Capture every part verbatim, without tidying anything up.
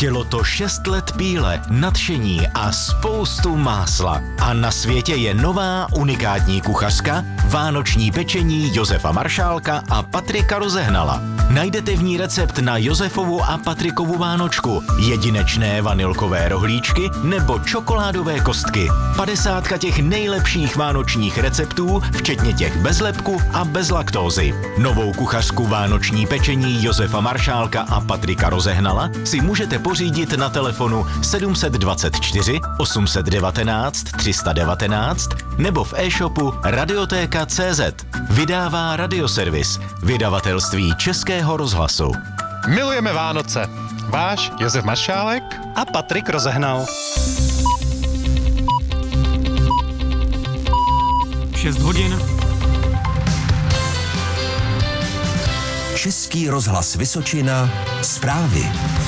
Chtělo to šest let píle, nadšení a spoustu másla. A na světě je nová unikátní kuchařka, vánoční pečení Josefa Maršálka a Patrika Rozehnala. Najdete v ní recept na Josefovu a Patrikovu vánočku, jedinečné vanilkové rohlíčky nebo čokoládové kostky. Padesátka těch nejlepších vánočních receptů, včetně těch bez lepku a bez laktózy. Novou kuchařku vánoční pečení Josefa Maršálka a Patrika Rozehnala si můžete pořídit na telefonu sedm dva čtyři osm jedna devět tři jedna devět nebo v e-shopu radiotéka tečka cé zet. Vydává Radioservis, vydavatelství Českého rozhlasu. Milujeme Vánoce. Váš Josef Maršálek a Patrik Rozehnal. šest hodin. Český rozhlas Vysočina. Zprávy.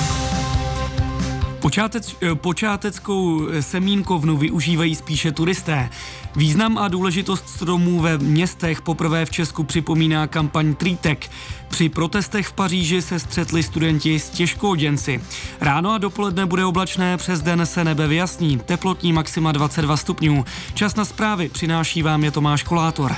Počátec, počáteckou semínkovnu využívají spíše turisté. Význam a důležitost stromů ve městech poprvé v Česku připomíná kampaň Trýtek. Při protestech v Paříži se střetli studenti s těžkooděnci. Ráno a dopoledne bude oblačné, přes den se nebe vyjasní. Teplotní maxima dvacet dva stupňů. Čas na zprávy přináší vám je Tomáš Kolátor.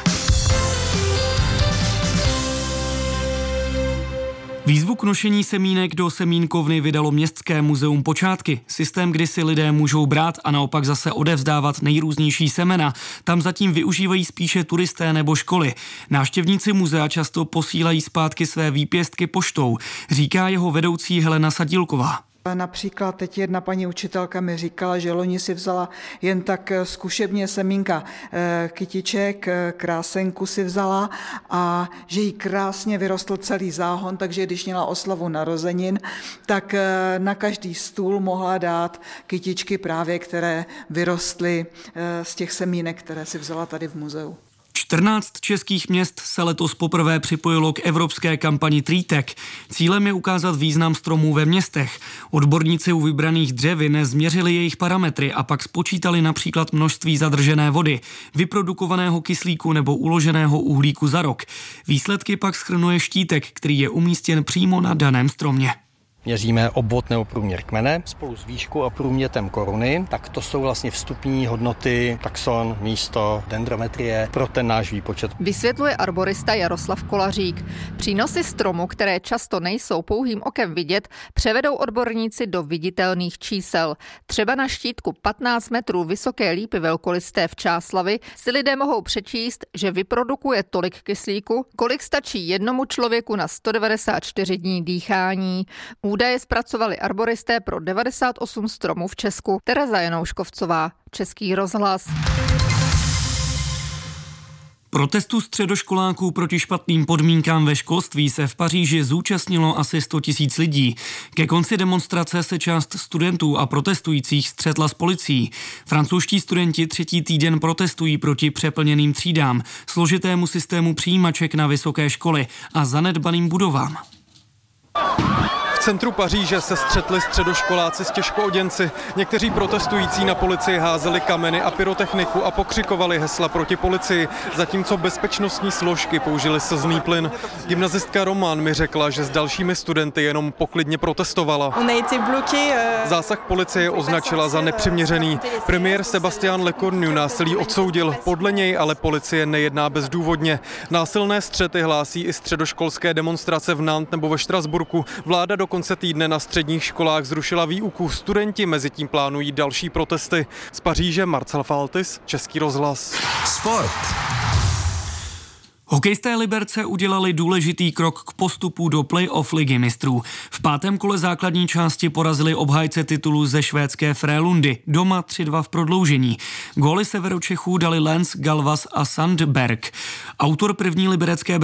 Výzvu k nošení semínek do semínkovny vydalo Městské muzeum Počátky. Systém, kdy si lidé můžou brát a naopak zase odevzdávat nejrůznější semena. Tam zatím využívají spíše turisté nebo školy. Návštěvníci muzea často posílají zpátky své výpěstky poštou, říká jeho vedoucí Helena Sadílková. Například teď jedna paní učitelka mi říkala, že loni si vzala jen tak zkušebně semínka kytiček, krásenku si vzala a že jí krásně vyrostl celý záhon, takže když měla oslavu narozenin, tak na každý stůl mohla dát kytičky právě, které vyrostly z těch semínek, které si vzala tady v muzeu. čtrnáct českých měst se letos poprvé připojilo k evropské kampani Trýtek. Cílem je ukázat význam stromů ve městech. Odborníci u vybraných dřevin změřili jejich parametry a pak spočítali například množství zadržené vody, vyprodukovaného kyslíku nebo uloženého uhlíku za rok. Výsledky pak shrnuje štítek, který je umístěn přímo na daném stromě. Měříme obvod nebo průměr kmene spolu s výškou a průmětem koruny, tak to jsou vlastně vstupní hodnoty, taxon, místo, dendrometrie pro ten náš výpočet. Vysvětluje arborista Jaroslav Kolařík. Přínosy stromu, které často nejsou pouhým okem vidět, převedou odborníci do viditelných čísel. Třeba na štítku patnáct metrů vysoké lípy velkolisté v Čáslavi si lidé mohou přečíst, že vyprodukuje tolik kyslíku, kolik stačí jednomu člověku na sto devadesát čtyři dní dýchání. Údaje zpracovali arboristé pro devadesát osm stromů v Česku. Tereza Janouškovcová, Český rozhlas. Protestu středoškoláků proti špatným podmínkám ve školství se v Paříži zúčastnilo asi sto tisíc lidí. Ke konci demonstrace se část studentů a protestujících střetla s policií. Francouzští studenti třetí týden protestují proti přeplněným třídám, složitému systému přijímaček na vysoké školy a zanedbaným budovám. V centru Paříže se střetli středoškoláci s těžkooděnci. Někteří protestující na policii házeli kameny a pyrotechniku a pokřikovali hesla proti policii, zatímco bezpečnostní složky použili slzný plyn. Gymnazistka Román mi řekla, že s dalšími studenty jenom poklidně protestovala. Zásah policie označila za nepřiměřený. Premiér Sébastien Lecornu násilí odsoudil, podle něj ale policie nejedná bezdůvodně. Násilné střety hlásí i středoškolské demonstrace v Nantes nebo ve Štrasburku. Vláda do konce týdne na středních školách zrušila výuku. Studenti mezi tím plánují další protesty. Z Paříže Marcel Faltis, Český rozhlas. Sport. Hokejisté Liberce udělali důležitý krok k postupu do play-off ligy mistrů. V pátém kole základní části porazili obhájce titulu ze švédské Frölundy. Doma tři dva v prodloužení. Góly Severočechů dali Lenz, Galvas a Sandberg. Autor první liberecké